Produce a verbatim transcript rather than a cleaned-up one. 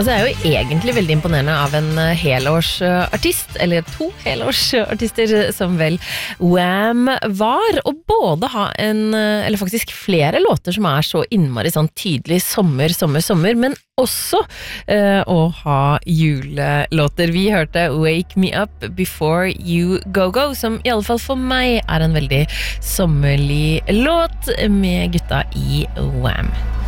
Altså, det er jo egentlig veldig imponerende av en helårsartist, eller to helårsartister som vel Wham var, og både ha en, eller faktisk flere låter som er så innmari sånn tydelig sommer, sommer, sommer, men også uh, å ha julelåter. Vi hørte Wake Me Up Before You Go Go, som i alle fall for meg er en veldig sommerlig låt med gutta i Wham.